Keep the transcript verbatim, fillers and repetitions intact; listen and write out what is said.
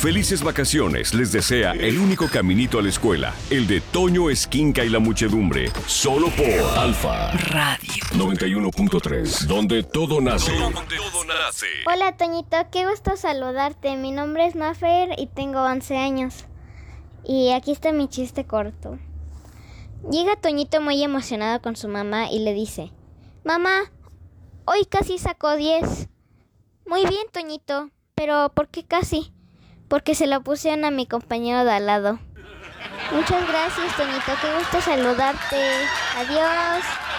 Felices vacaciones les desea el único caminito a la escuela, el de Toño Esquinca y la Muchedumbre, solo por Alfa Radio noventa y uno punto tres, donde todo nace. Donde todo nace. Hola Toñito, qué gusto saludarte. Mi nombre es Mafer y tengo once años. Y aquí está mi chiste corto. Llega Toñito muy emocionado con su mamá y le dice: Mamá, hoy casi sacó diez. Muy bien, Toñito, pero ¿por qué casi? Porque se lo pusieron a mi compañero de al lado. Muchas gracias, Toñito, qué gusto saludarte. Adiós.